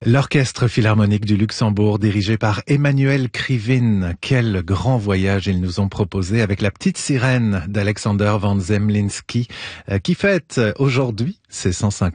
L'Orchestre Philharmonique du Luxembourg, dirigé par Emmanuel Krivine. Quel grand voyage ils nous ont proposé avec La Petite Sirène d'Alexander von Zemlinsky, qui fête aujourd'hui ses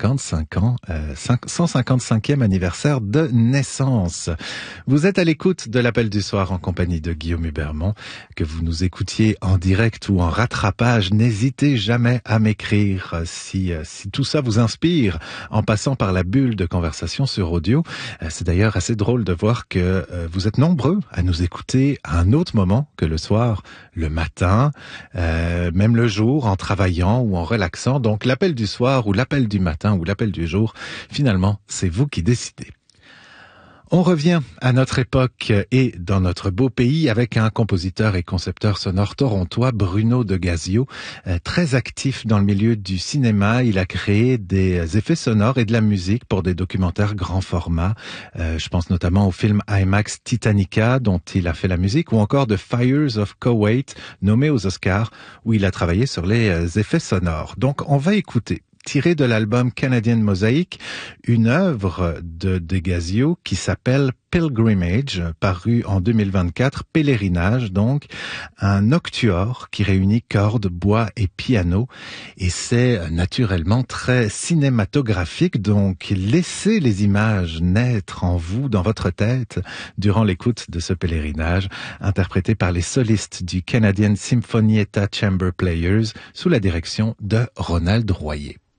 155e anniversaire de naissance. Vous êtes à l'écoute de l'Appel du Soir en compagnie de Guillaume Hubermont. Que vous nous écoutiez en direct ou en rattrapage, n'hésitez jamais à m'écrire si tout ça vous inspire en passant par la bulle de conversation sur audio. C'est d'ailleurs assez drôle de voir que vous êtes nombreux à nous écouter à un autre moment que le soir, le matin, même le jour, en travaillant ou en relaxant. Donc l'appel du soir ou l'appel du matin ou l'appel du jour, finalement, c'est vous qui décidez. On revient à notre époque et dans notre beau pays avec un compositeur et concepteur sonore torontois, Bruno de Gazio, très actif dans le milieu du cinéma. Il a créé des effets sonores et de la musique pour des documentaires grand format. Je pense notamment au film IMAX Titanica, dont il a fait la musique, ou encore de Fires of Kuwait, nommé aux Oscars, où il a travaillé sur les effets sonores. Donc, on va écouter, tiré de l'album Canadian Mosaic, une œuvre de Gazio qui s'appelle Pilgrimage, paru en 2024, Pèlerinage donc, un octuor qui réunit cordes, bois et piano, et c'est naturellement très cinématographique, donc laissez les images naître en vous, dans votre tête, durant l'écoute de ce pèlerinage, interprété par les solistes du Canadian Sinfonietta Chamber Players, sous la direction de Ronald Royer.